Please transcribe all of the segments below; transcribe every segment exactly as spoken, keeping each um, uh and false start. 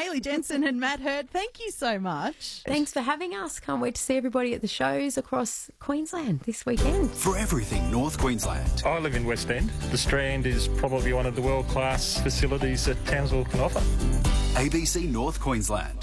Hayley Jensen and Matt Hurd, thank you so much. Thanks for having us. Can't wait to see everybody at the shows across Queensland this weekend. For everything North Queensland. I live in West End. The Strand is probably one of the world-class facilities that Townsville can offer. A B C North Queensland.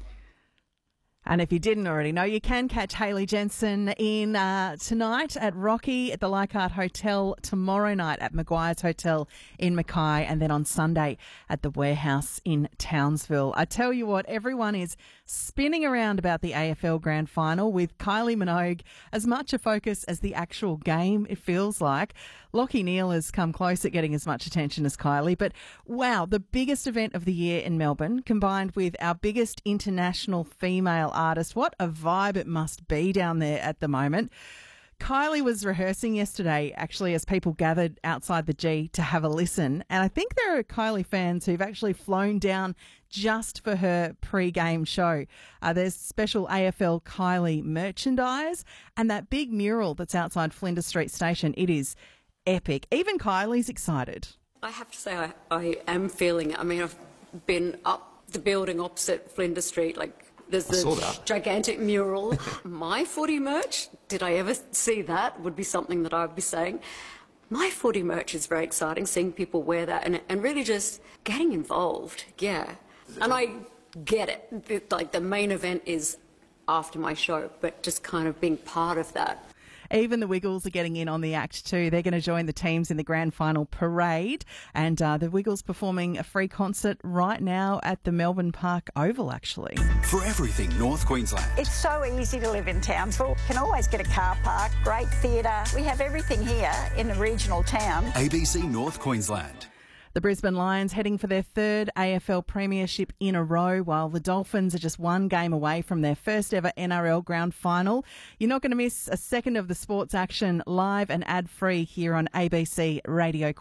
And if you didn't already know, you can catch Hayley Jensen in uh, tonight at Rocky at the Leichhardt Hotel, tomorrow night at Maguire's Hotel in Mackay, and then on Sunday at the Warehouse in Townsville. I tell you what, everyone is spinning around about the A F L Grand Final with Kylie Minogue as much a focus as the actual game, it feels like. Lachie Neale has come close at getting as much attention as Kylie, but wow, the biggest event of the year in Melbourne, combined with our biggest international female artist. What a vibe it must be down there at the moment. Kylie was rehearsing yesterday, actually, as people gathered outside the G to have a listen. And I think there are Kylie fans who've actually flown down just for her pre-game show. Uh, there's special A F L Kylie merchandise and that big mural that's outside Flinders Street Station. It is epic. Even Kylie's excited. I have to say I, I am feeling it. I mean, I've been up the building opposite Flinders Street, like, there's the gigantic mural. My footy merch, did I ever see that? Would be something that I would be saying. My footy merch is very exciting, seeing people wear that and, and really just getting involved, yeah. And I get it. Like, the main event is after my show, but just kind of being part of that. Even the Wiggles are getting in on the act too. They're going to join the teams in the grand final parade, and uh, the Wiggles performing a free concert right now at the Melbourne Park Oval, actually. For everything North Queensland. It's so easy to live in Townsville. Can always get a car park, great theatre. We have everything here in the regional town. A B C North Queensland. The Brisbane Lions heading for their third A F L premiership in a row, while the Dolphins are just one game away from their first ever N R L grand final. You're not going to miss a second of the sports action, live and ad-free here on A B C Radio